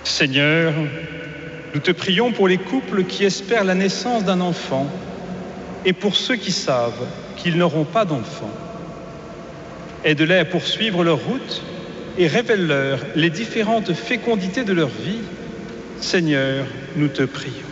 Seigneur, nous te prions pour les couples qui espèrent la naissance d'un enfant et pour ceux qui savent qu'ils n'auront pas d'enfant. Aide-les à poursuivre leur route et révèle-leur les différentes fécondités de leur vie. Seigneur, nous te prions.